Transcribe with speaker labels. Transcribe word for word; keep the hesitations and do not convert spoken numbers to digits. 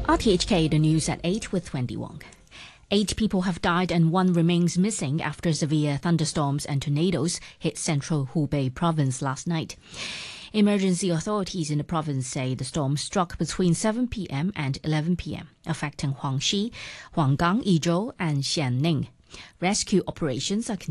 Speaker 1: R T H K, the news at eight with Wendy Wong. Eight people have died and one remains missing after severe thunderstorms and tornadoes hit central Hubei province last night. Emergency authorities in the province say the storm struck between seven p m and eleven p m, affecting Huangxi, Huanggang, Yizhou, and Xianning. Rescue operations are